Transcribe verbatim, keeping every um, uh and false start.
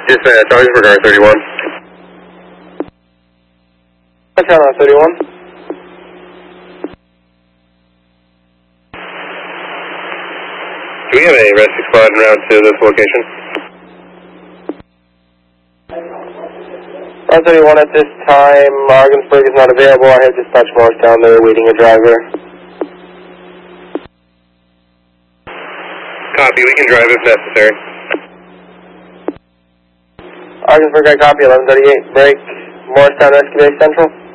Dispatch, Augsburg R thirty-one. Channel thirty-one. Do we have a rescue squad en route to this location? R thirty-one at this time, Augsburg is not available. I have dispatch Morris down there waiting a driver. Copy, we can drive if necessary. Augsburg, I copy, eleven thirty-eight, break, Morristown Rescue Base Central.